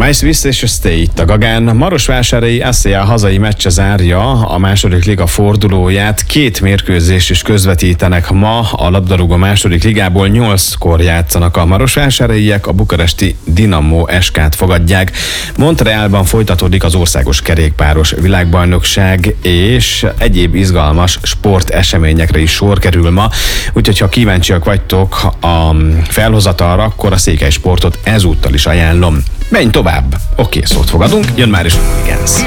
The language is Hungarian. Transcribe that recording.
My Swiss és Stay itt a Gagán. Marosvásárhelyi SCA hazai meccse zárja a második liga fordulóját. 2 mérkőzést is közvetítenek ma. A labdarúgó második ligából 8-kor játszanak a marosvásárhelyiek, a bukaresti Dinamo SK-t fogadják. Montrealban folytatódik az országos kerékpáros világbajnokság, és egyéb izgalmas sporteseményekre is sor kerül ma. Úgyhogy ha kíváncsiak vagytok a felhozatalra, akkor a Székely Sportot ezúttal is ajánlom. Menj tovább! Oké, szót fogadunk, jön már is a Hooligans.